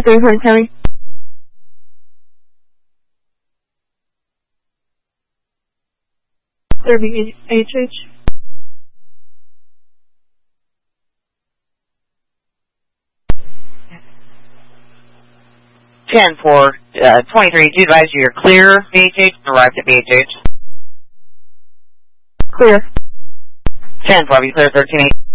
Greenhorn County. Serving HH. 10-4, 23, do advise you're clear, BHH, arrived at BHH. Clear. 10-4, be clear, 13-8.